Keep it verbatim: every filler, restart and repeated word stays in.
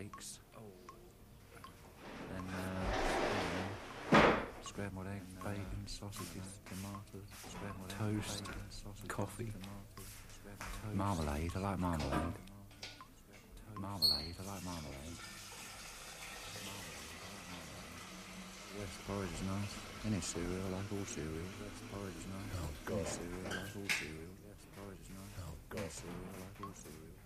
pancakes. Then uh, scrambled egg, bacon, sausages, tomatoes, scrambled toast, egg, bacon, sausages, coffee, tomatoes, toast, marmalade. I like marmalade. Marmalade. I like marmalade. Yes, porridge is nice. Any cereal, I like all cereal. Yes, porridge is nice. Oh God. Any cereal, I like all cereal. Yes, porridge is nice. Oh God. Any cereal, I like all cereal.